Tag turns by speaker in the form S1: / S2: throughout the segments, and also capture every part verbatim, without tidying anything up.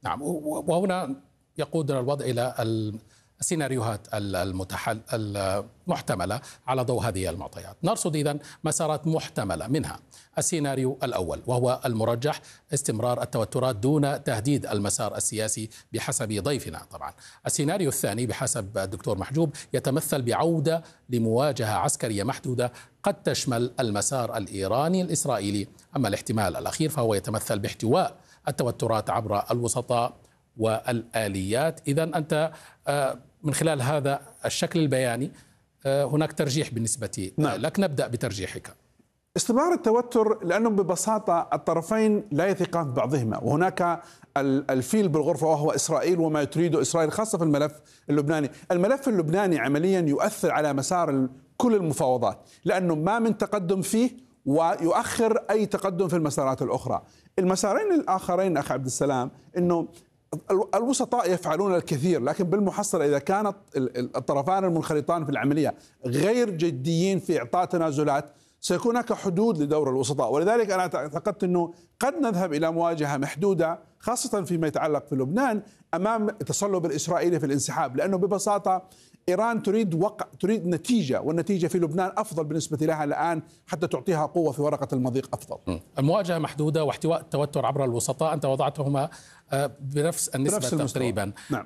S1: نعم، وهنا يقودنا الوضع إلى السيناريوهات المتحل المحتملة على ضوء هذه المعطيات. نرصد إذن مسارات محتملة، منها السيناريو الأول وهو المرجح، استمرار التوترات دون تهديد المسار السياسي بحسب ضيفنا طبعا. السيناريو الثاني بحسب الدكتور محجوب يتمثل بعودة لمواجهة عسكرية محدودة قد تشمل المسار الإيراني الإسرائيلي. أما الاحتمال الأخير فهو يتمثل باحتواء التوترات عبر الوسطاء والآليات. إذن أنت من خلال هذا الشكل البياني هناك ترجيح بالنسبة نعم. لك. نبدأ بترجيحك.
S2: استمرار التوتر لأنه ببساطة الطرفين لا يثقان في بعضهما، وهناك الفيل بالغرفة وهو إسرائيل وما تريده إسرائيل، خاصة في الملف اللبناني. الملف اللبناني عمليا يؤثر على مسار كل المفاوضات، لأنه ما من تقدم فيه ويؤخر أي تقدم في المسارات الأخرى. المسارين الآخرين أخي عبد السلام أنه الوسطاء يفعلون الكثير، لكن بالمحصلة إذا كانت الطرفان المنخرطان في العملية غير جديين في إعطاء تنازلات سيكون هناك حدود لدور الوسطاء. ولذلك أنا اعتقدت أنه قد نذهب إلى مواجهة محدودة، خاصة فيما يتعلق في لبنان أمام التصلب الإسرائيلي في الانسحاب، لأنه ببساطة إيران تريد وقع تريد نتيجة، والنتيجة في لبنان أفضل بالنسبة لها الآن حتى تعطيها قوة في ورقة المضيق أفضل.
S1: المواجهة محدودة واحتواء التوتر عبر الوسطاء أنت وضعتهما بنفس النسبة تقريبا.
S2: نعم.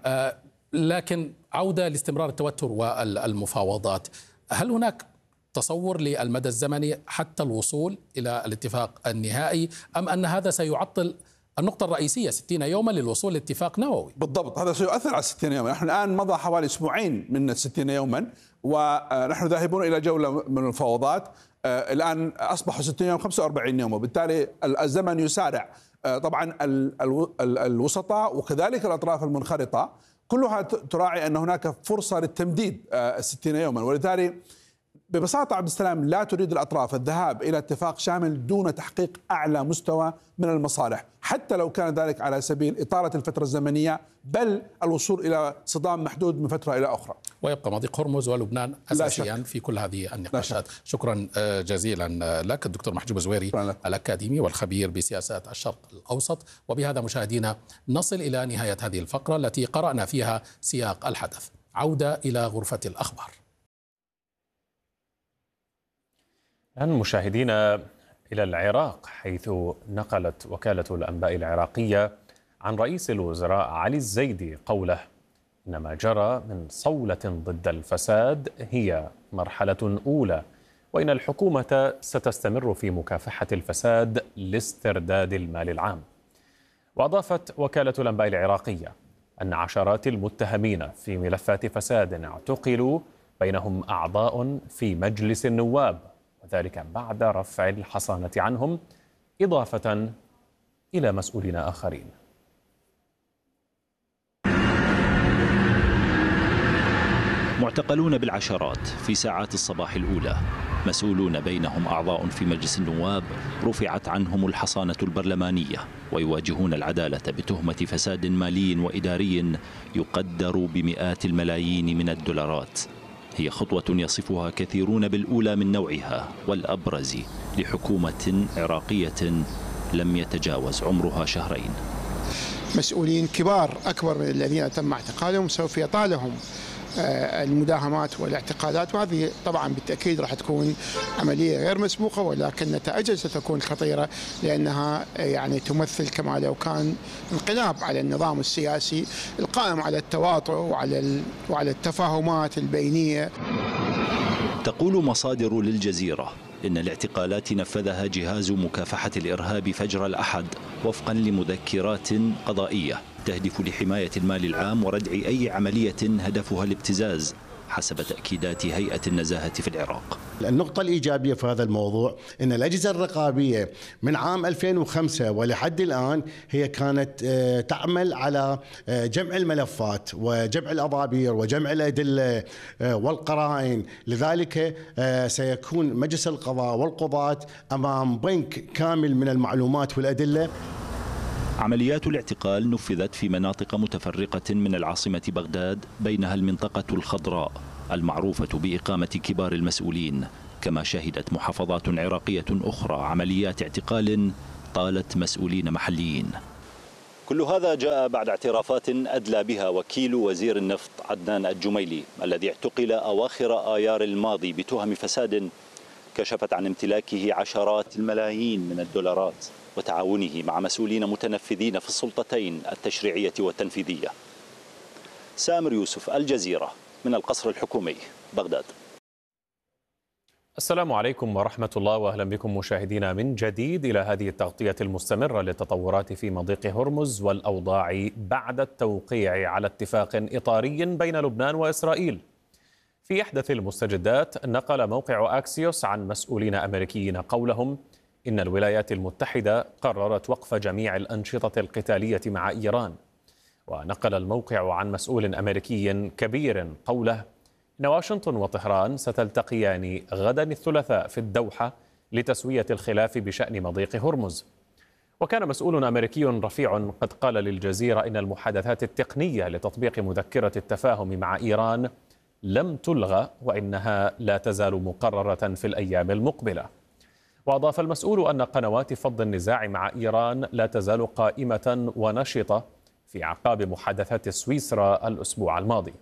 S1: لكن عودة لاستمرار التوتر والمفاوضات، هل هناك تصور للمدى الزمني حتى الوصول إلى الاتفاق النهائي، أم أن هذا سيعطل النقطة الرئيسية ستين يوما للوصول لاتفاق نووي؟
S2: بالضبط، هذا سيؤثر على ستين يوما. نحن الآن مضى حوالي أسبوعين من ستين يوما ونحن ذاهبون إلى جولة من المفاوضات. الآن أصبحوا ستين يوم خمسة وأربعين يوم، وبالتالي الزمن يسارع. طبعا الوسطاء وكذلك الأطراف المنخرطة كلها تراعي أن هناك فرصة للتمديد الستين يوما، ولذلك ببساطة عبد السلام لا تريد الأطراف الذهاب إلى اتفاق شامل دون تحقيق أعلى مستوى من المصالح، حتى لو كان ذلك على سبيل إطالة الفترة الزمنية، بل الوصول إلى صدام محدود من فترة إلى أخرى.
S1: ويبقى مضيق هرمز ولبنان أساسيا في كل هذه النقاشات. شكرا جزيلا لك الدكتور محجوب الزويري الأكاديمي والخبير بسياسات الشرق الأوسط. وبهذا مشاهدينا نصل إلى نهاية هذه الفقرة التي قرأنا فيها سياق الحدث. عودة إلى غرفة الأخبار.
S3: الآن مشاهدينا إلى العراق، حيث نقلت وكالة الأنباء العراقية عن رئيس الوزراء علي الزيدي قوله إن ما جرى من صولة ضد الفساد هي مرحلة أولى، وإن الحكومة ستستمر في مكافحة الفساد لاسترداد المال العام. وأضافت وكالة الأنباء العراقية أن عشرات المتهمين في ملفات فساد اعتقلوا، بينهم أعضاء في مجلس النواب، وذلك بعد رفع الحصانة عنهم، إضافة إلى مسؤولين آخرين.
S4: معتقلون بالعشرات في ساعات الصباح الأولى، مسؤولون بينهم أعضاء في مجلس النواب رفعت عنهم الحصانة البرلمانية، ويواجهون العدالة بتهمة فساد مالي وإداري يقدر بمئات الملايين من الدولارات. هي خطوة يصفها كثيرون بالأولى من نوعها والأبرز لحكومة عراقية لم يتجاوز عمرها شهرين.
S5: مسؤولين كبار أكبر من الذين تم اعتقالهم سوف يطالهم المداهمات والاعتقالات، وهذه طبعا بالتأكيد راح تكون عملية غير مسبوقة، ولكن نتائجها ستكون خطيرة لأنها يعني تمثل كما لو كان انقلاب على النظام السياسي القائم على التواطؤ وعلى وعلى التفاهمات البينية.
S4: تقول مصادر للجزيرة إن الاعتقالات نفذها جهاز مكافحة الإرهاب فجر الأحد وفقا لمذكرات قضائية تهدف لحماية المال العام وردع أي عملية هدفها الابتزاز حسب تأكيدات هيئة النزاهة في العراق.
S6: النقطة الإيجابية في هذا الموضوع أن الأجهزة الرقابية من عام ألفين وخمسة ولحد الآن هي كانت تعمل على جمع الملفات وجمع الأضابير وجمع الأدلة والقرائن، لذلك سيكون مجلس القضاء والقضاة أمام بنك كامل من المعلومات والأدلة.
S4: عمليات الاعتقال نفذت في مناطق متفرقة من العاصمة بغداد، بينها المنطقة الخضراء المعروفة بإقامة كبار المسؤولين، كما شهدت محافظات عراقية أخرى عمليات اعتقال طالت مسؤولين محليين. كل هذا جاء بعد اعترافات أدلى بها وكيل وزير النفط عدنان الجميلي الذي اعتقل أواخر آيار الماضي بتهم فساد كشفت عن امتلاكه عشرات الملايين من الدولارات وتعاونه مع مسؤولين متنفذين في السلطتين التشريعية والتنفيذية. سامر يوسف، الجزيرة، من القصر الحكومي، بغداد.
S3: السلام عليكم ورحمة الله، وأهلا بكم مشاهدينا من جديد إلى هذه التغطية المستمرة للتطورات في مضيق هرمز والأوضاع بعد التوقيع على اتفاق إطاري بين لبنان وإسرائيل. في أحدث المستجدات، نقل موقع أكسيوس عن مسؤولين أمريكيين قولهم إن الولايات المتحدة قررت وقف جميع الأنشطة القتالية مع إيران. ونقل الموقع عن مسؤول أمريكي كبير قوله إن واشنطن وطهران ستلتقيان غدا الثلاثاء في الدوحة لتسوية الخلاف بشأن مضيق هرمز. وكان مسؤول أمريكي رفيع قد قال للجزيرة إن المحادثات التقنية لتطبيق مذكرة التفاهم مع إيران لم تلغى وإنها لا تزال مقررة في الأيام المقبلة. وأضاف المسؤول أن قنوات فض النزاع مع إيران لا تزال قائمة ونشطة في أعقاب محادثات سويسرا الأسبوع الماضي.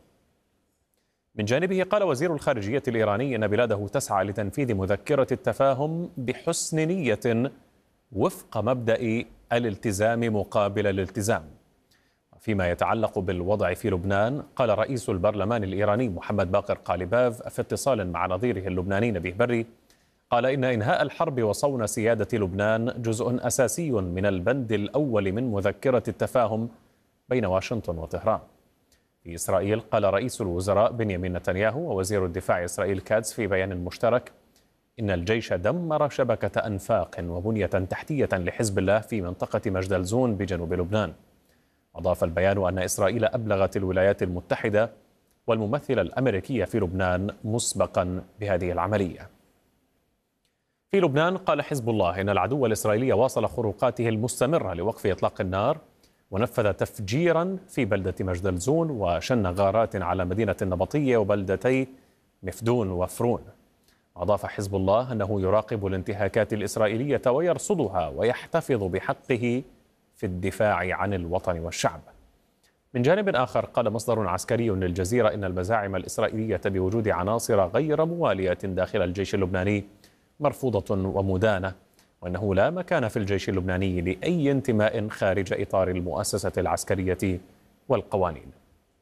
S3: من جانبه قال وزير الخارجية الإيراني إن بلاده تسعى لتنفيذ مذكرة التفاهم بحسن نية وفق مبدأ الالتزام مقابل الالتزام. فيما يتعلق بالوضع في لبنان، قال رئيس البرلمان الإيراني محمد باقر قالباف في اتصال مع نظيره اللبناني نبيه بري، قال إن إنهاء الحرب وصون سيادة لبنان جزء أساسي من البند الأول من مذكرة التفاهم بين واشنطن وطهران. في إسرائيل، قال رئيس الوزراء بنيامين نتنياهو ووزير الدفاع إسرائيل كاتس في بيان مشترك إن الجيش دمر شبكة أنفاق وبنية تحتية لحزب الله في منطقة مجدلزون بجنوب لبنان. أضاف البيان أن إسرائيل أبلغت الولايات المتحدة والممثلة الأمريكية في لبنان مسبقا بهذه العملية. في لبنان، قال حزب الله إن العدو الإسرائيلي واصل خروقاته المستمرة لوقف إطلاق النار ونفذ تفجيرا في بلدة مجدلزون وشن غارات على مدينة النبطية وبلدتي مفدون وفرون. أضاف حزب الله أنه يراقب الانتهاكات الإسرائيلية ويرصدها ويحتفظ بحقه في الدفاع عن الوطن والشعب. من جانب آخر، قال مصدر عسكري للجزيرة إن المزاعم الإسرائيلية بوجود عناصر غير موالية داخل الجيش اللبناني مرفوضة ومدانة، وأنه لا مكان في الجيش اللبناني لأي انتماء خارج إطار المؤسسة العسكرية والقوانين.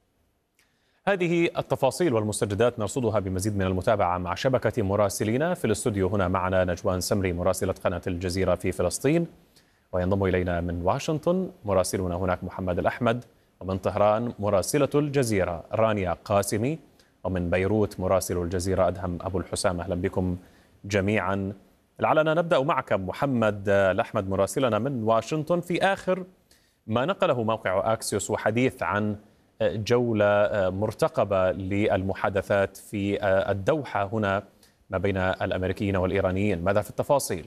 S3: هذه التفاصيل والمستجدات نرصدها بمزيد من المتابعة مع شبكة مراسلين. في الاستوديو هنا معنا نجوان سمري مراسلة قناة الجزيرة في فلسطين، وينضم إلينا من واشنطن مراسلنا هناك محمد الأحمد، ومن طهران مراسلة الجزيرة رانيا قاسمي، ومن بيروت مراسل الجزيرة أدهم أبو الحسام. أهلا بكم جميعا. لعلنا نبدأ معك محمد الأحمد مراسلنا من واشنطن. في آخر ما نقله موقع أكسيوس وحديث عن جولة مرتقبة للمحادثات في الدوحة هنا ما بين الأمريكيين والإيرانيين، ماذا في التفاصيل؟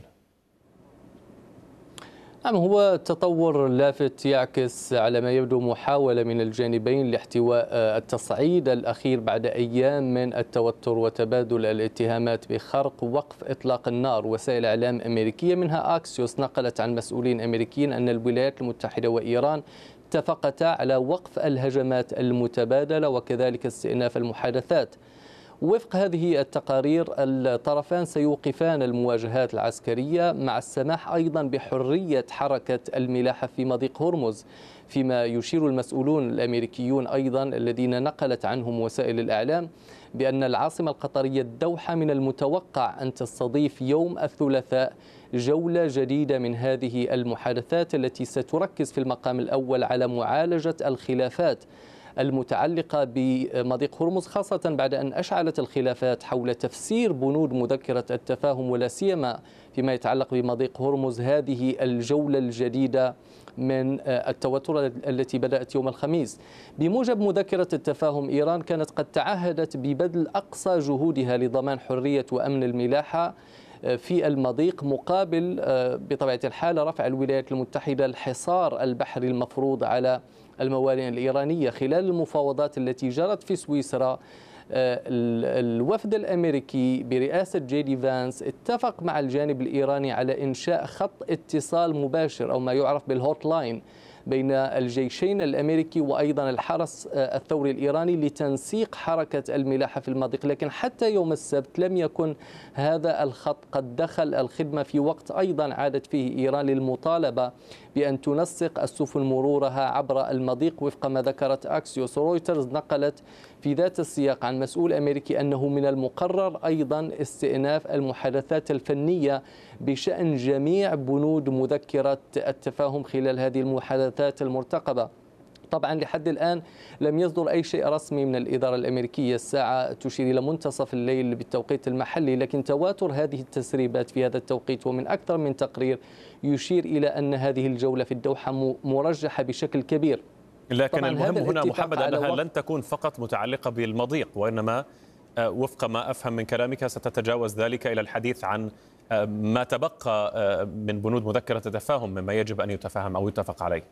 S7: نعم، هو تطور لافت يعكس على ما يبدو محاولة من الجانبين لاحتواء التصعيد الأخير بعد أيام من التوتر وتبادل الاتهامات بخرق وقف إطلاق النار. وسائل إعلام أمريكية منها أكسيوس نقلت عن مسؤولين أمريكيين أن الولايات المتحدة وإيران اتفقتا على وقف الهجمات المتبادلة وكذلك استئناف المحادثات. وفق هذه التقارير، الطرفان سيوقفان المواجهات العسكرية مع السماح أيضا بحرية حركة الملاحة في مضيق هرمز، فيما يشير المسؤولون الأمريكيون أيضا الذين نقلت عنهم وسائل الإعلام بأن العاصمة القطرية الدوحة من المتوقع أن تستضيف يوم الثلاثاء جولة جديدة من هذه المحادثات التي ستركز في المقام الأول على معالجة الخلافات المتعلقة بمضيق هرمز، خاصة بعد أن أشعلت الخلافات حول تفسير بنود مذكرة التفاهم، ولا سيما فيما يتعلق بمضيق هرمز هذه الجولة الجديدة من التوتر التي بدأت يوم الخميس. بموجب مذكرة التفاهم، إيران كانت قد تعهدت ببذل أقصى جهودها لضمان حرية وأمن الملاحة في المضيق مقابل بطبيعة الحال رفع الولايات المتحدة الحصار البحري المفروض على الموانئ الإيرانية. خلال المفاوضات التي جرت في سويسرا، الوفد الأمريكي برئاسة جي دي فانس اتفق مع الجانب الإيراني على إنشاء خط اتصال مباشر أو ما يعرف بالهوت لاين بين الجيشين الأمريكي وأيضا الحرس الثوري الإيراني لتنسيق حركة الملاحة في المضيق. لكن حتى يوم السبت لم يكن هذا الخط قد دخل الخدمة في وقت أيضا عادت فيه إيران للمطالبة بأن تنسق السفن مرورها عبر المضيق وفق ما ذكرت أكسيوس. رويترز نقلت في ذات السياق عن مسؤول أمريكي أنه من المقرر أيضا استئناف المحادثات الفنية بشأن جميع بنود مذكرة التفاهم خلال هذه المحادثات المرتقبة. طبعا لحد الآن لم يصدر أي شيء رسمي من الإدارة الأمريكية، الساعة تشير إلى منتصف الليل بالتوقيت المحلي، لكن تواتر هذه التسريبات في هذا التوقيت ومن أكثر من تقرير يشير إلى أن هذه الجولة في الدوحة مرجحة بشكل كبير.
S3: لكن المهم هنا محمد أنها لن تكون فقط متعلقة بالمضيق، وإنما وفق ما أفهم من كلامك ستتجاوز ذلك إلى الحديث عن ما تبقى من بنود مذكرة التفاهم مما يجب أن يتفاهم أو يتفق عليه.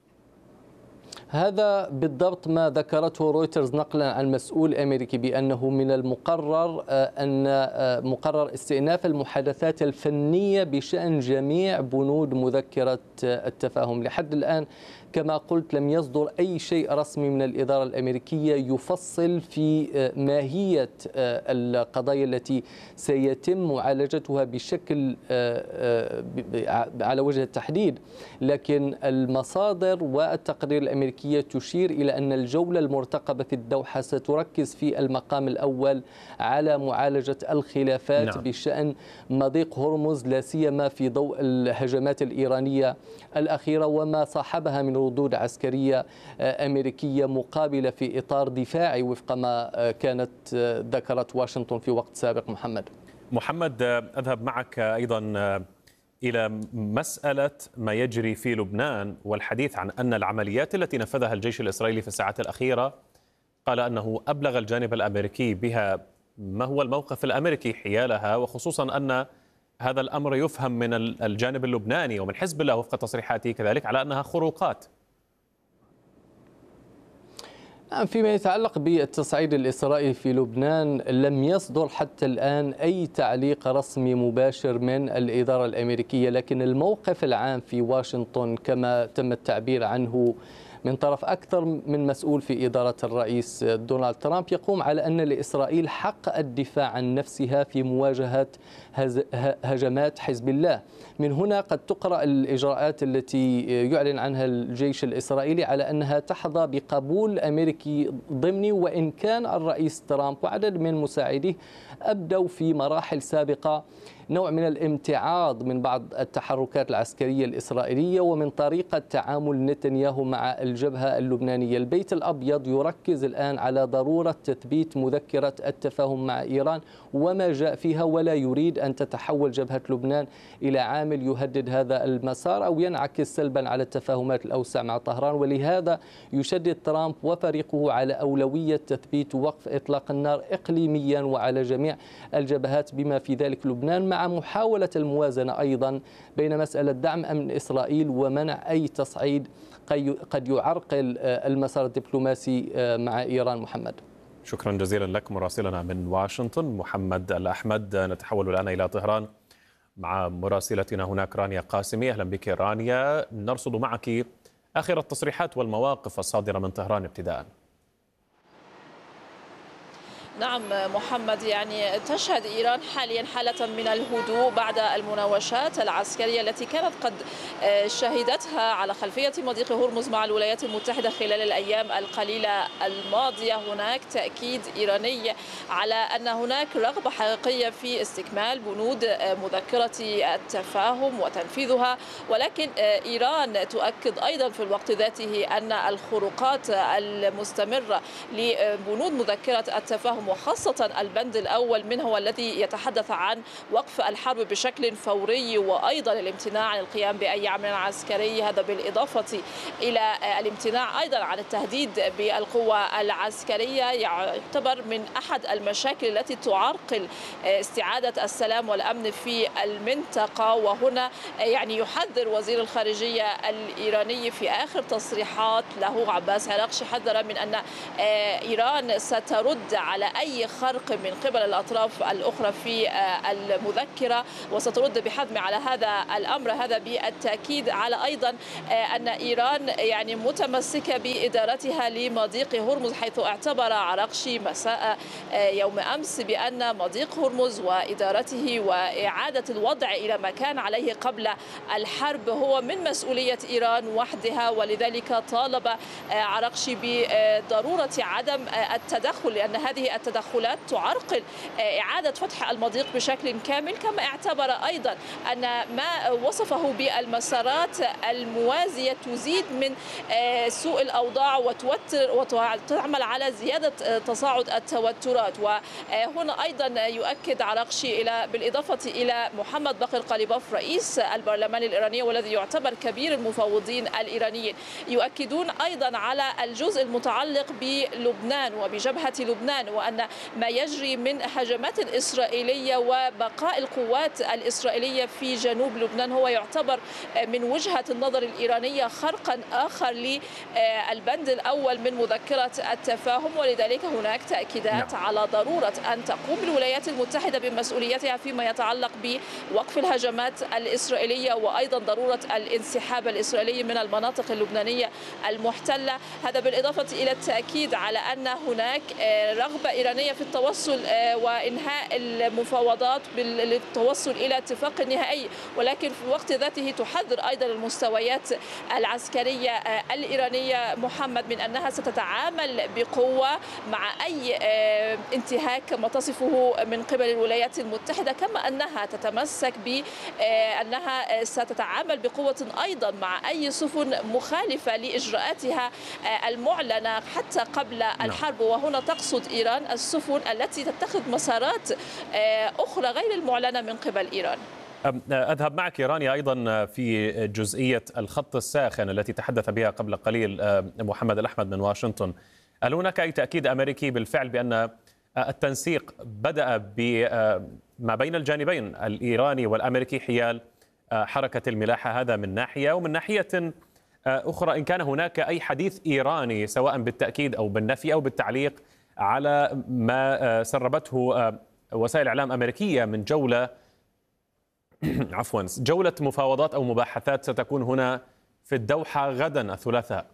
S7: هذا بالضبط ما ذكرته رويترز نقلا عن مسؤول أمريكي بأنه من المقرر أن مقرر استئناف المحادثات الفنية بشأن جميع بنود مذكرة التفاهم. لحد الآن كما قلت لم يصدر أي شيء رسمي من الإدارة الأمريكية يفصل في ماهية القضايا التي سيتم معالجتها بشكل على وجه التحديد، لكن المصادر والتقارير الأمريكية تشير إلى أن الجولة المرتقبة في الدوحة ستركز في المقام الأول على معالجة الخلافات نعم. بشأن مضيق هرمز، لا سيما في ضوء الهجمات الإيرانية الأخيرة وما صاحبها من ردود عسكرية أمريكية مقابلة في إطار دفاعي وفق ما كانت ذكرت واشنطن في وقت سابق. محمد
S3: محمد أذهب معك أيضا إلى مسألة ما يجري في لبنان والحديث عن أن العمليات التي نفذها الجيش الإسرائيلي في الساعات الأخيرة قال أنه أبلغ الجانب الأمريكي بها. ما هو الموقف الأمريكي حيالها، وخصوصا أن هذا الأمر يفهم من الجانب اللبناني ومن حزب الله وفق تصريحاته كذلك على أنها خروقات؟
S7: فيما يتعلق بالتصعيد الإسرائيلي في لبنان لم يصدر حتى الآن أي تعليق رسمي مباشر من الإدارة الأمريكية، لكن الموقف العام في واشنطن كما تم التعبير عنه من طرف أكثر من مسؤول في إدارة الرئيس دونالد ترامب يقوم على أن لإسرائيل حق الدفاع عن نفسها في مواجهة هجمات حزب الله. من هنا قد تقرأ الإجراءات التي يعلن عنها الجيش الإسرائيلي على أنها تحظى بقبول أمريكي ضمني، وإن كان الرئيس ترامب وعدد من مساعديه أبدوا في مراحل سابقة نوع من الامتعاض من بعض التحركات العسكرية الإسرائيلية ومن طريقة تعامل نتنياهو مع الجبهة اللبنانية. البيت الأبيض يركز الآن على ضرورة تثبيت مذكرة التفاهم مع إيران وما جاء فيها، ولا يريد أن تتحول جبهة لبنان إلى عامل يهدد هذا المسار أو ينعكس سلبا على التفاهمات الأوسع مع طهران. ولهذا يشدد ترامب وفريقه على أولوية تثبيت وقف إطلاق النار إقليميا وعلى جميع الجبهات بما في ذلك لبنان، مع محاولة الموازنة أيضا بين مسألة دعم أمن إسرائيل ومنع أي تصعيد قد يعرقل المسار الدبلوماسي مع إيران. محمد
S3: شكرا جزيلا لك مراسلنا من واشنطن محمد الأحمد. نتحول الآن إلى طهران مع مراسلتنا هناك رانيا قاسمي. أهلا بك رانيا، نرصد معك آخر التصريحات والمواقف الصادرة من طهران ابتداء.
S8: نعم محمد، يعني تشهد إيران حاليا حالة من الهدوء بعد المناوشات العسكرية التي كانت قد شهدتها على خلفية مضيق هرمز مع الولايات المتحدة خلال الأيام القليلة الماضية. هناك تأكيد إيراني على أن هناك رغبة حقيقية في استكمال بنود مذكرة التفاهم وتنفيذها، ولكن إيران تؤكد أيضا في الوقت ذاته أن الخروقات المستمرة لبنود مذكرة التفاهم وخاصة البند الأول منه والذي يتحدث عن وقف الحرب بشكل فوري وأيضا الامتناع عن القيام بأي عمل عسكري، هذا بالإضافة إلى الامتناع أيضا عن التهديد بالقوة العسكرية، يعتبر من أحد المشاكل التي تعرقل استعادة السلام والأمن في المنطقة. وهنا يعني يحذر وزير الخارجية الإيراني في آخر تصريحات له عباس عراقشي، حذر من أن إيران سترد على أي خرق من قبل الأطراف الأخرى في المذكرة، وسترد بحزم على هذا الأمر. هذا بالتأكيد على أيضا أن إيران يعني متمسكة بإدارتها لمضيق هرمز، حيث اعتبر عراقشي مساء يوم أمس بأن مضيق هرمز وإدارته وإعادة الوضع إلى ما كان عليه قبل الحرب هو من مسؤولية إيران وحدها، ولذلك طالب عراقشي بضرورة عدم التدخل، لأن هذه التدخلات تعرقل إعادة فتح المضيق بشكل كامل. كما اعتبر أيضا أن ما وصفه بالمسارات الموازية تزيد من سوء الأوضاع وتوتر وتعمل على زيادة تصاعد التوترات. وهنا أيضا يؤكد عراقشي إلى بالإضافة إلى محمد باقر قليباف رئيس البرلمان الإيراني والذي يعتبر كبير المفوضين الإيرانيين، يؤكدون أيضا على الجزء المتعلق بلبنان وبجبهة لبنان، وأن ما يجري من هجمات إسرائيلية وبقاء القوات الإسرائيلية في جنوب لبنان هو يعتبر من وجهة النظر الإيرانية خرقا آخر للبند الأول من مذكرة التفاهم. ولذلك هناك تأكيدات نعم. على ضرورة أن تقوم الولايات المتحدة بمسؤوليتها فيما يتعلق بوقف الهجمات الإسرائيلية، وأيضا ضرورة الانسحاب الإسرائيلي من المناطق اللبنانية المحتلة. هذا بالإضافة إلى التأكيد على أن هناك رغبة إيرانية في التوصل وإنهاء المفاوضات بالتوصل إلى اتفاق نهائي، ولكن في الوقت ذاته تحذر أيضا المستويات العسكرية الإيرانية محمد من أنها ستتعامل بقوة مع أي انتهاك كما تصفه من قبل الولايات المتحدة، كما أنها تتمسك بأنها ستتعامل بقوة أيضا مع أي سفن مخالفة لإجراءاتها المعلنة حتى قبل الحرب. وهنا تقصد إيران السفن التي تتخذ مسارات أخرى غير المعلنة من قبل إيران.
S3: أذهب معك رانيا أيضا في جزئية الخط الساخن التي تحدث بها قبل قليل محمد الأحمد من واشنطن. هل هناك أي تأكيد أمريكي بالفعل بأن التنسيق بدأ بما بين الجانبين الإيراني والأمريكي حيال حركة الملاحة؟ هذا من ناحية، ومن ناحية أخرى إن كان هناك أي حديث إيراني سواء بالتأكيد أو بالنفي أو بالتعليق على ما سربته وسائل إعلام أمريكية من جولة عفوا جولة مفاوضات أو مباحثات ستكون هنا في الدوحة غدا الثلاثاء.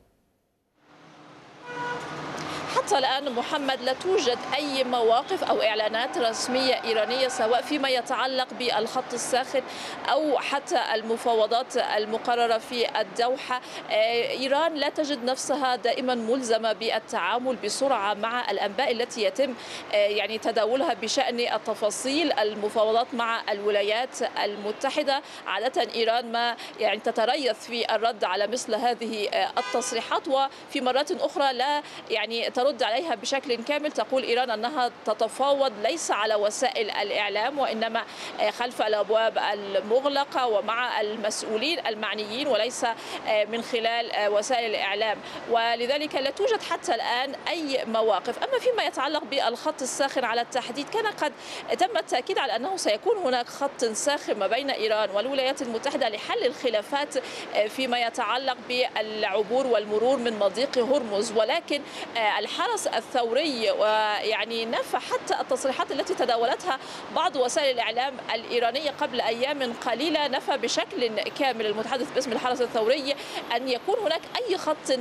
S8: حتى الآن محمد لا توجد أي مواقف أو إعلانات رسمية إيرانية سواء فيما يتعلق بالخط الساخن أو حتى المفاوضات المقررة في الدوحة. إيران لا تجد نفسها دائما ملزمة بالتعامل بسرعة مع الأنباء التي يتم يعني تداولها بشأن التفاصيل المفاوضات مع الولايات المتحدة. عادة إيران ما يعني تتريث في الرد على مثل هذه التصريحات، وفي مرات أخرى لا يعني ترد عليها بشكل كامل. تقول إيران أنها تتفاوض ليس على وسائل الإعلام وإنما خلف الأبواب المغلقة ومع المسؤولين المعنيين وليس من خلال وسائل الإعلام، ولذلك لا توجد حتى الآن أي مواقف. أما فيما يتعلق بالخط الساخن على التحديد، كان قد تم التأكيد على أنه سيكون هناك خط ساخن ما بين إيران والولايات المتحدة لحل الخلافات فيما يتعلق بالعبور والمرور من مضيق هرمز، ولكن الحرس الثوري ويعني نفى حتى التصريحات التي تداولتها بعض وسائل الإعلام الإيرانية قبل أيام قليلة، نفى بشكل كامل المتحدث باسم الحرس الثوري أن يكون هناك أي خط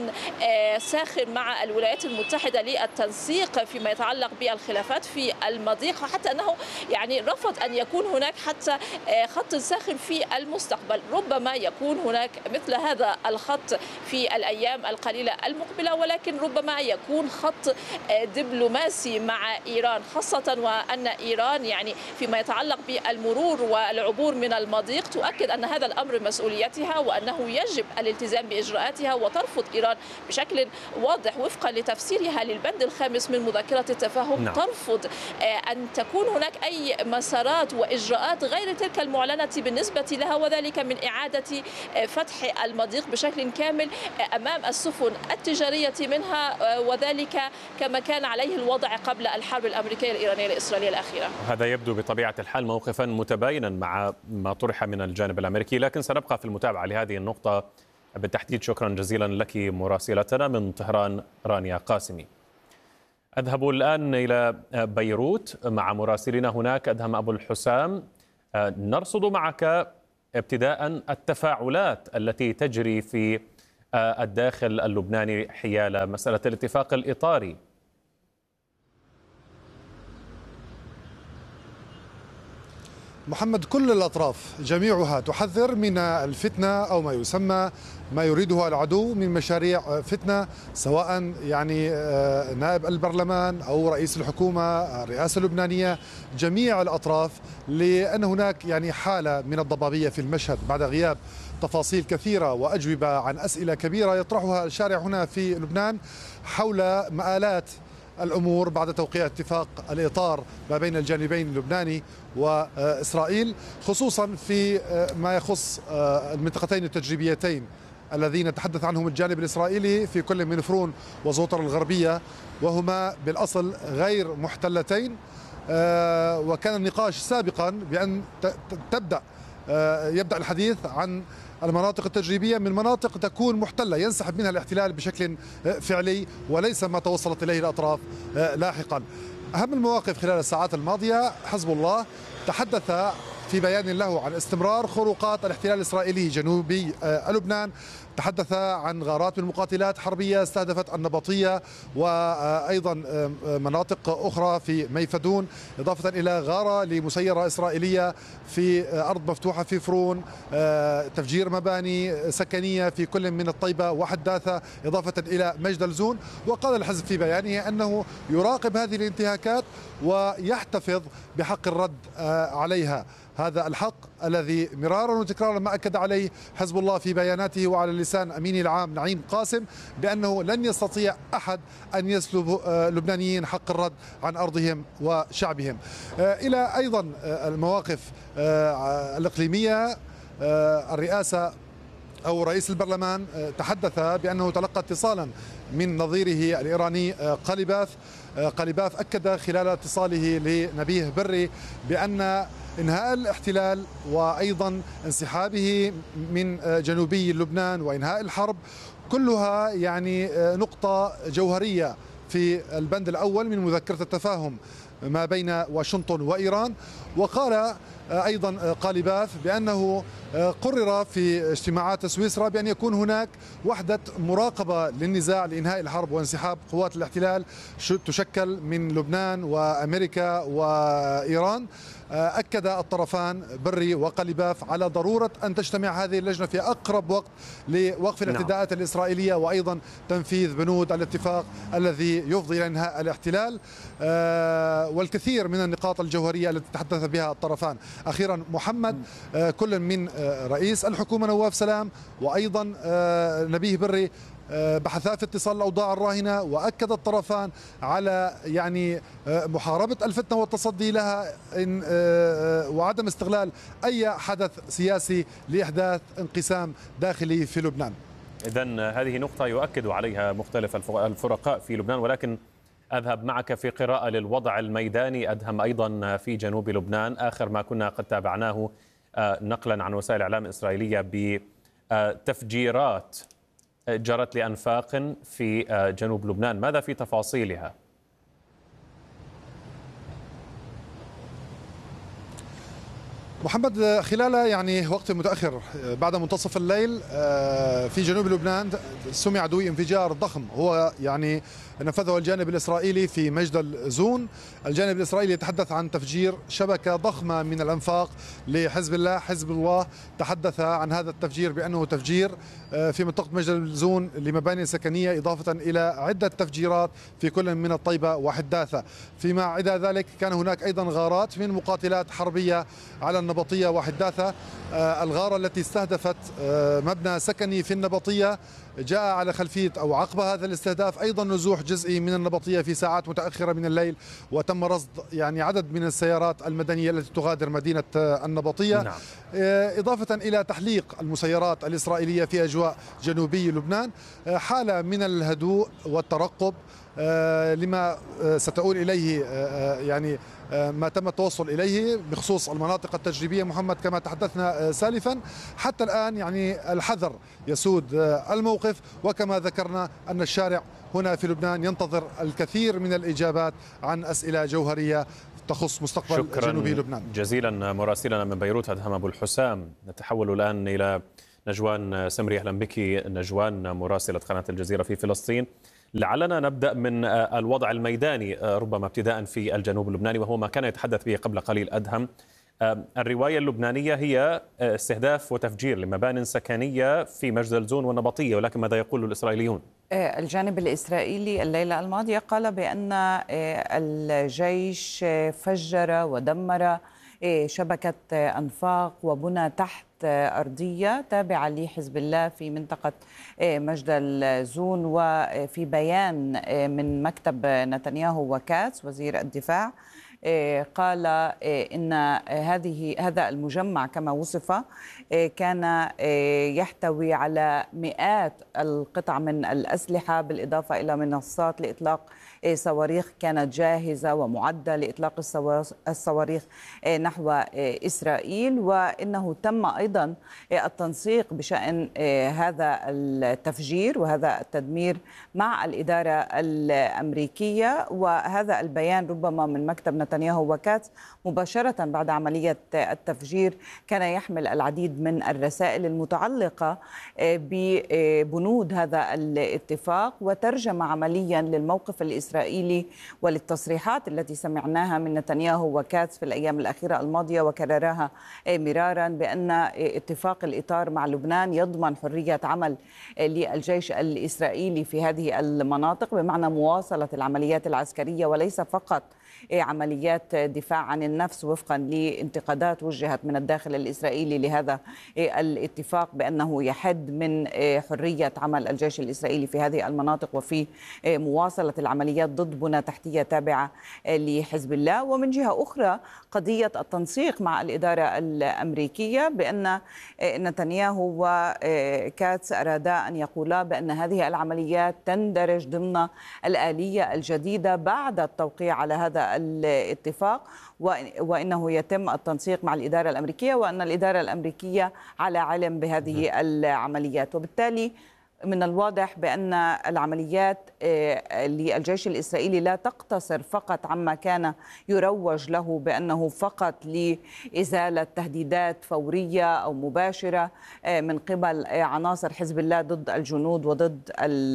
S8: ساخن مع الولايات المتحدة للتنسيق فيما يتعلق بالخلافات في المضيق، حتى أنه يعني رفض أن يكون هناك حتى خط ساخن في المستقبل. ربما يكون هناك مثل هذا الخط في الأيام القليلة المقبلة، ولكن ربما يكون خط دبلوماسي مع إيران، خاصة وأن إيران يعني فيما يتعلق بالمرور والعبور من المضيق تؤكد أن هذا الأمر مسؤوليتها وأنه يجب الالتزام بإجراءاتها، وترفض إيران بشكل واضح وفقا لتفسيرها للبند الخامس من مذكرة التفاهم نعم. ترفض أن تكون هناك أي مسارات وإجراءات غير تلك المعلنة بالنسبة لها، وذلك من إعادة فتح المضيق بشكل كامل أمام السفن التجارية منها، وذلك كما كان عليه الوضع قبل الحرب الأمريكية الإيرانية الإسرائيلية الأخيرة.
S3: هذا يبدو بطبيعة الحال موقفا متباينا مع ما طرح من الجانب الأمريكي، لكن سنبقى في المتابعة لهذه النقطة بالتحديد. شكرا جزيلا لك مراسلتنا من طهران رانيا قاسمي. أذهب الآن إلى بيروت مع مراسلنا هناك. أدهم أبو الحسام، نرصد معك ابتداء التفاعلات التي تجري في الداخل اللبناني حيال مسألة الاتفاق الإطاري.
S9: محمد، كل الأطراف جميعها تحذر من الفتنة أو ما يسمى ما يريده العدو من مشاريع فتنة، سواء يعني نائب البرلمان أو رئيس الحكومة، الرئاسة اللبنانية، جميع الأطراف، لأن هناك يعني حالة من الضبابية في المشهد بعد غياب تفاصيل كثيرة وأجوبة عن أسئلة كبيرة يطرحها الشارع هنا في لبنان حول مآلات الأمور بعد توقيع اتفاق الإطار ما بين الجانبين اللبناني وإسرائيل، خصوصا في ما يخص المنطقتين التجريبيتين الذين تحدث عنهم الجانب الإسرائيلي في كل من فرون وزوطر الغربية، وهما بالأصل غير محتلتين. وكان النقاش سابقا بأن تبدأ يبدأ الحديث عن المناطق التجريبية من مناطق تكون محتلة ينسحب منها الاحتلال بشكل فعلي، وليس ما توصلت إليه الأطراف لاحقا. أهم المواقف خلال الساعات الماضية، حزب الله تحدث في بيان له عن استمرار خروقات الاحتلال الإسرائيلي جنوبي لبنان، تحدث عن غارات من مقاتلات حربية استهدفت النبطية وأيضا مناطق أخرى في ميفدون، إضافة إلى غارة لمسيرة إسرائيلية في أرض مفتوحة في فرون، تفجير مباني سكنية في كل من الطيبة وحداثة، إضافة إلى مجدلزون. وقال الحزب في بيانه أنه يراقب هذه الانتهاكات ويحتفظ بحق الرد عليها، هذا الحق الذي مرارا وتكرارا ما أكد عليه حزب الله في بياناته وعلى لسان أمينه العام نعيم قاسم بأنه لن يستطيع أحد أن يسلب اللبنانيين حق الرد عن أرضهم وشعبهم. إلى أيضا المواقف الإقليمية، الرئاسة أو رئيس البرلمان تحدث بأنه تلقى اتصالا من نظيره الإيراني قليباف. قليباف أكد خلال اتصاله لنبيه بري بأن إنهاء الاحتلال وأيضا انسحابه من جنوبي لبنان وإنهاء الحرب كلها يعني نقطة جوهرية في البند الأول من مذكرة التفاهم ما بين واشنطن وإيران. وقال أيضا قاليباف بأنه قرر في اجتماعات سويسرا بأن يكون هناك وحدة مراقبة للنزاع لإنهاء الحرب وانسحاب قوات الاحتلال تشكل من لبنان وأمريكا وإيران. أكد الطرفان بري وقليباف على ضرورة أن تجتمع هذه اللجنة في أقرب وقت لوقف الاعتداءات الإسرائيلية وأيضا تنفيذ بنود الاتفاق الذي يفضي إلى إنهاء الاحتلال، والكثير من النقاط الجوهرية التي تحدث بها الطرفان. أخيرا محمد، كل من رئيس الحكومة نواف سلام وأيضا نبيه بري بحثا في اتصال الأوضاع الراهنة، وأكد الطرفان على يعني محاربة الفتنة والتصدي لها وعدم استغلال أي حدث سياسي لإحداث انقسام داخلي في لبنان.
S3: إذن هذه نقطة يؤكد عليها مختلف الفرقاء في لبنان، ولكن أذهب معك في قراءة للوضع الميداني أدهم أيضا في جنوب لبنان. آخر ما كنا قد تابعناه نقلا عن وسائل إعلام إسرائيلية بتفجيرات جرت لأنفاق في جنوب لبنان، ماذا في تفاصيلها؟
S9: محمد، خلال يعني وقت متأخر بعد منتصف الليل في جنوب لبنان سمع دوي انفجار ضخم هو يعني نفذه الجانب الإسرائيلي في مجدلزون. الجانب الإسرائيلي يتحدث عن تفجير شبكة ضخمة من الأنفاق لحزب الله. حزب الله تحدث عن هذا التفجير بأنه تفجير في منطقة مجدلزون لمباني سكنية، إضافة إلى عدة تفجيرات في كل من الطيبة وحداثة. فيما عدا ذلك كان هناك أيضا غارات من مقاتلات حربية على النبطية وحداثة. الغارة التي استهدفت مبنى سكني في النبطية جاء على خلفية أو عقب هذا الاستهداف أيضا نزوح جزئي من النبطية في ساعات متأخرة من الليل، وتم رصد يعني عدد من السيارات المدنية التي تغادر مدينة النبطية. نعم. إضافة إلى تحليق المسيرات الإسرائيلية في أجواء جنوبي لبنان. حالة من الهدوء والترقب لما ستؤول إليه يعني ما تم التوصل إليه بخصوص المناطق التجريبية محمد كما تحدثنا سالفا. حتى الآن يعني الحذر يسود الموقف، وكما ذكرنا أن الشارع هنا في لبنان ينتظر الكثير من الإجابات عن أسئلة جوهرية تخص مستقبل جنوبي لبنان.
S3: جزيلا مراسلنا من بيروت أدهم أبو الحسام. نتحول الآن إلى نجوان سمري. أهلا بك نجوان، مراسلة قناة الجزيرة في فلسطين. لعلنا نبدأ من الوضع الميداني ربما ابتداء في الجنوب اللبناني، وهو ما كان يتحدث به قبل قليل أدهم. الرواية اللبنانية هي استهداف وتفجير لمبان سكنية في مجزل زون والنبطية، ولكن ماذا يقول الإسرائيليون؟
S10: الجانب الإسرائيلي الليلة الماضية قال بأن الجيش فجر ودمر شبكة أنفاق وبنى تحت أرضية تابعة لحزب الله في منطقة مجدل زون. وفي بيان من مكتب نتنياهو وكاتس وزير الدفاع قال إن هذه هذا المجمع كما وصف كان يحتوي على مئات القطع من الأسلحة، بالإضافة إلى منصات لإطلاق صواريخ كانت جاهزة ومعدة لإطلاق الصواريخ نحو إسرائيل. وإنه تم أيضا التنسيق بشأن هذا التفجير وهذا التدمير مع الإدارة الأمريكية. وهذا البيان ربما من مكتب نتنياهو وكاتس مباشرة بعد عملية التفجير كان يحمل العديد من الرسائل المتعلقة ببنود هذا الاتفاق، وترجم عمليا للموقف الإسرائيلي وللتصريحات التي سمعناها من نتنياهو وكاتس في الأيام الأخيرة الماضية وكررها مرارا بأن اتفاق الإطار مع لبنان يضمن حرية عمل للجيش الإسرائيلي في هذه المناطق، بمعنى مواصلة العمليات العسكرية وليس فقط عمليات دفاع عن النفس، وفقا لانتقادات وجهت من الداخل الإسرائيلي لهذا الاتفاق بأنه يحد من حرية عمل الجيش الإسرائيلي في هذه المناطق وفي مواصلة العمليات ضد بنى تحتية تابعة لحزب الله. ومن جهة أخرى قضية التنسيق مع الإدارة الأمريكية، بأن نتنياهو وكاتس أرادا أن يقولا بأن هذه العمليات تندرج ضمن الآلية الجديدة بعد التوقيع على هذا الاتفاق، وإنه يتم التنسيق مع الإدارة الأمريكية، وأن الإدارة الأمريكية على علم بهذه العمليات. وبالتالي من الواضح بأن العمليات للجيش الإسرائيلي لا تقتصر فقط عما كان يروج له بأنه فقط لإزالة تهديدات فورية أو مباشرة من قبل عناصر حزب الله ضد الجنود وضد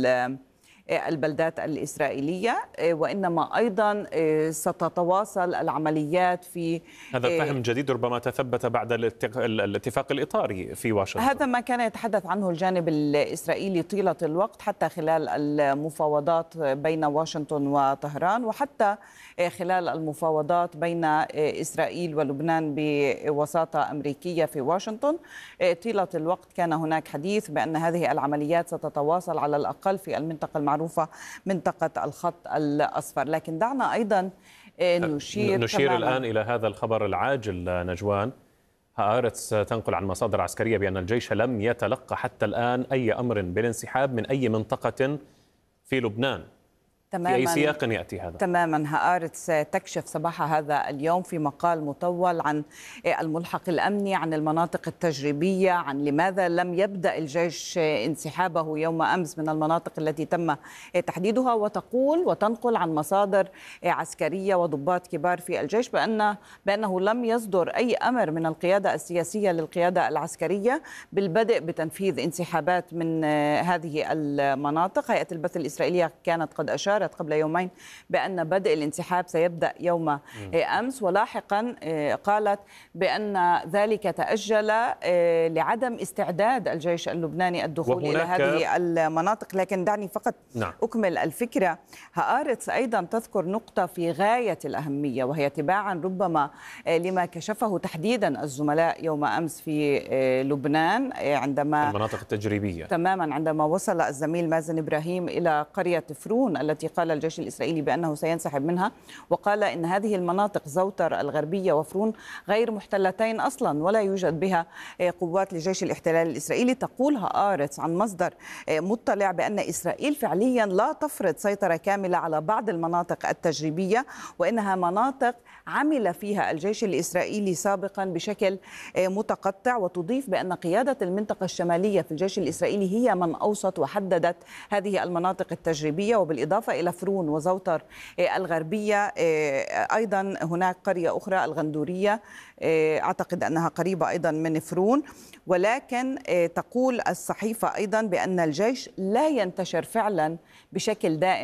S10: البلدات الإسرائيلية، وإنما أيضا ستتواصل العمليات في
S3: هذا الفهم الجديد ربما تثبت بعد الاتفاق الإطاري في واشنطن.
S10: هذا ما كان يتحدث عنه الجانب الإسرائيلي طيلة الوقت، حتى خلال المفاوضات بين واشنطن وطهران، وحتى خلال المفاوضات بين إسرائيل ولبنان بوساطة أمريكية في واشنطن. طيلة الوقت كان هناك حديث بأن هذه العمليات ستتواصل على الأقل في المنطقة المعروفة منطقة الخط الأصفر. لكن دعنا أيضا نشير
S3: نشير الآن إلى هذا الخبر العاجل نجوان. هآرتس تنقل عن مصادر عسكرية بأن الجيش لم يتلقى حتى الآن أي أمر بالانسحاب من أي منطقة في لبنان. في أي سياق يأتي هذا؟
S10: تماما. هآرتس تكشف صباح هذا اليوم في مقال مطول عن الملحق الأمني، عن المناطق التجريبية، عن لماذا لم يبدأ الجيش انسحابه يوم أمس من المناطق التي تم تحديدها، وتقول وتنقل عن مصادر عسكرية وضباط كبار في الجيش بأن بأنه لم يصدر أي أمر من القيادة السياسية للقيادة العسكرية بالبدء بتنفيذ انسحابات من هذه المناطق. هيئة البث الإسرائيلية كانت قد أشارت قبل يومين بأن بدء الانسحاب سيبدأ يوم أمس، ولاحقا قالت بأن ذلك تأجل لعدم استعداد الجيش اللبناني الدخول إلى هذه المناطق. لكن دعني فقط نعم. أكمل الفكرة. هآرتس أيضا تذكر نقطة في غاية الأهمية، وهي تباعا ربما لما كشفه تحديدا الزملاء يوم أمس في لبنان عندما
S3: المناطق التجريبية.
S10: تماما عندما وصل الزميل مازن إبراهيم إلى قرية فرون التي التي قال الجيش الإسرائيلي بأنه سينسحب منها، وقال إن هذه المناطق زوتر الغربية وفرون غير محتلتين أصلا ولا يوجد بها قوات لجيش الاحتلال الإسرائيلي. تقول هآرتس عن مصدر مطلع بأن إسرائيل فعليا لا تفرض سيطرة كاملة على بعض المناطق التجريبية، وإنها مناطق عمل فيها الجيش الإسرائيلي سابقا بشكل متقطع. وتضيف بأن قيادة المنطقة الشمالية في الجيش الإسرائيلي هي من أوصت وحددت هذه المناطق التجريبية. وبالإضافة إلى فرون وزوتر الغربية أيضا هناك قرية أخرى الغندورية، أعتقد أنها قريبة أيضا من فرون. ولكن تقول الصحيفة أيضا بأن الجيش لا ينتشر فعلا بشكل دائم